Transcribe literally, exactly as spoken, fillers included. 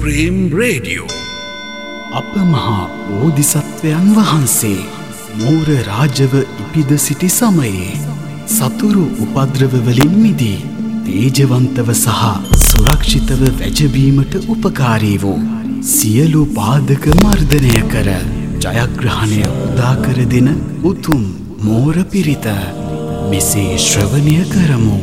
Supreme radio. අප මහා බෝධිසත්වයන් වහන්සේ මෝර රාජව ඉපිද සිටි සමයේ සතුරු උපද්‍රවවලින් මිදී තේජවන්තව සහ සුරක්ෂිතව වැජබීමට උපකාරී වූ සියලු පාදක මර්ධනය කර ජයග්‍රහණය උදාකර දෙන උතුම් මෝර පිරිත මෙසේ ශ්‍රවණය කරමු.